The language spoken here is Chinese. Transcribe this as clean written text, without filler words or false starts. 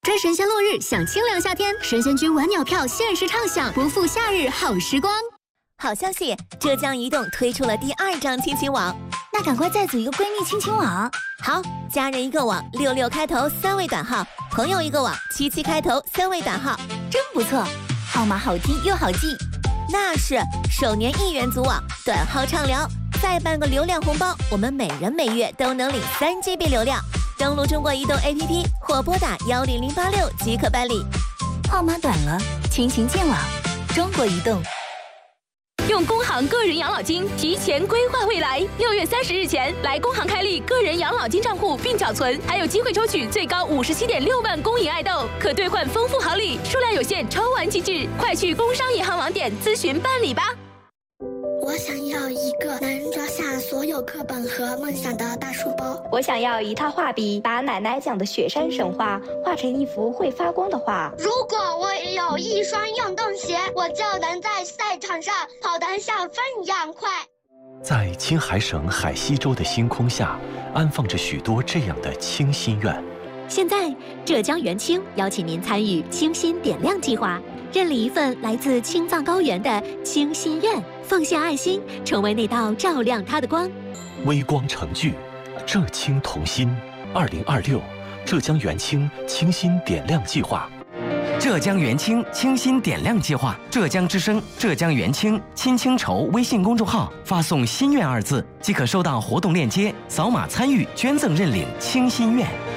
追神仙落日，享清凉夏天，神仙居晚鸟票限时畅享，不负夏日好时光。 好消息，浙江移动推出了第2张亲情网， 那赶快再组一个闺蜜亲情网。 好，家人一个网，66开头3位短号，朋友一个网，77开头3位短号， 真不错，号码好听又好记。 那是，首年1元组网，短号畅聊，再办个流量红包，我们每人每月都能领3GB 流量。登录中国移动 APP 或拨打10086即可办理。 号码短了，亲情见网，中国移动。 用工行个人养老金提前规划未来，6月30日前来工行开立个人养老金账户并缴存，还有机会抽取最高57.6万公银爱豆，可兑换丰富好礼，数量有限，抽完即止，快去工商银行网点咨询办理吧。 我想要一个能装下所有课本和梦想的大书包。 我想要一套画笔，把奶奶讲的雪山神话画成一幅会发光的画。 如果我有一双运动鞋，我就能在赛场上跑得像风一样快。 在青海省海西州的星空下，安放着许多这样的清心愿。 现在，浙江元清邀请您参与清心点亮计划，认领一份来自青藏高原的清心愿，奉献爱心，成为那道照亮它的光。 微光成炬，浙青同心。2026浙江元清清心点亮计划。 浙江元清清心点亮计划，浙江之声、浙江元清亲清筹微信公众号发送“心愿”2字，即可收到活动链接，扫码参与捐赠认领清心愿。